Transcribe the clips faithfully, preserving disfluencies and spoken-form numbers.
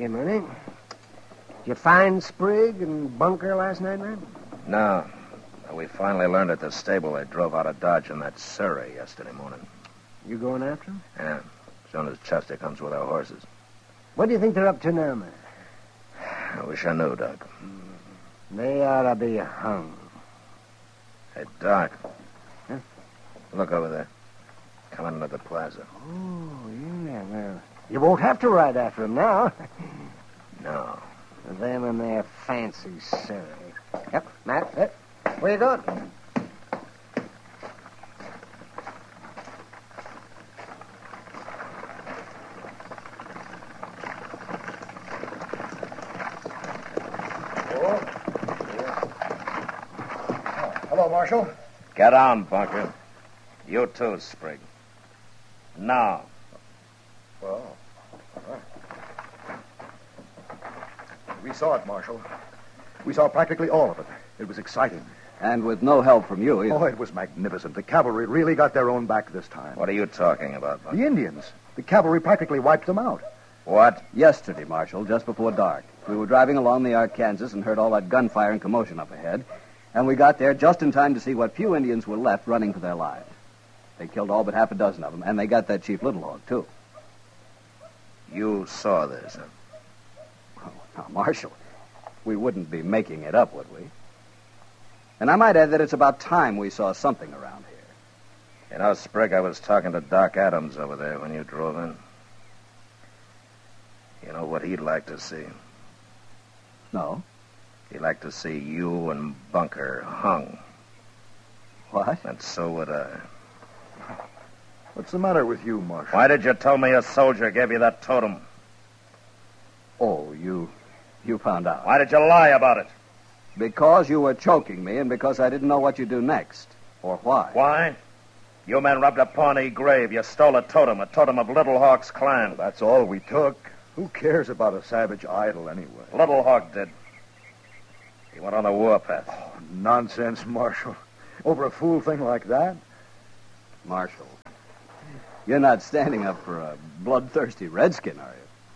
you, Mooney. Did you find Sprigg and Bunker last night, man? No. We finally learned at the stable they drove out of Dodge in that Surrey yesterday morning. You going after them? Yeah, as soon as Chester comes with our horses. What do you think they're up to now, man? I wish I knew, Doc. They ought to be hung. Hey, Doc. Huh? Look over there. Coming into the plaza. Oh, yeah, well, you won't have to ride after them now. No. Them and their fancy Surrey. Yep, Matt, yep. Where you going? Hello, Marshal. Get on, Bunker. You too, Sprigg. Now. Well, all right. We saw it, Marshal. We saw practically all of it. It was exciting. And with no help from you either. Oh, it was magnificent. The cavalry really got their own back this time. What are you talking about, Bunker? The Indians. The cavalry practically wiped them out. What? Yesterday, Marshal, just before dark. We were driving along the Arkansas and heard all that gunfire and commotion up ahead. And we got there just in time to see what few Indians were left running for their lives. They killed all but half a dozen of them, and they got that Chief Little Hawk, too. You saw this, huh? Oh, now, Marshal, we wouldn't be making it up, would we? And I might add that it's about time we saw something around here. You know, Sprigg, I was talking to Doc Adams over there when you drove in. You know what he'd like to see? No? He'd like to see you and Bunker hung. What? And so would I. What's the matter with you, Marshal? Why did you tell me a soldier gave you that totem? Oh, you... you found out. Why did you lie about it? Because you were choking me and because I didn't know what you'd do next. Or why. Why? You men robbed a Pawnee grave. You stole a totem, a totem of Little Hawk's clan. Well, that's all we took. Who cares about a savage idol anyway? Little Hawk did. He went on the warpath. Oh, nonsense, Marshal. Over a fool thing like that? Marshal, you're not standing up for a bloodthirsty redskin, are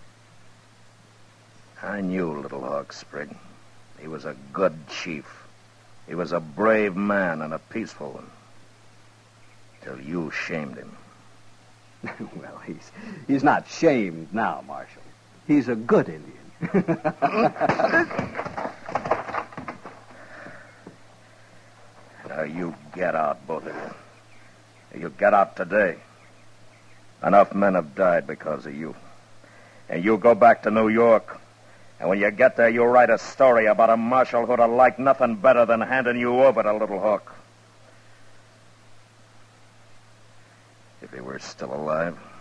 you? I knew Little Hawk, Sprigg. He was a good chief. He was a brave man and a peaceful one. Till you shamed him. Well, he's he's not shamed now, Marshal. He's a good Indian. Now you get out, both of you. You get out today. Enough men have died because of you. And you go back to New York. And when you get there, you'll write a story about a marshal who'd have liked nothing better than handing you over to Little Hawk. If he were still alive.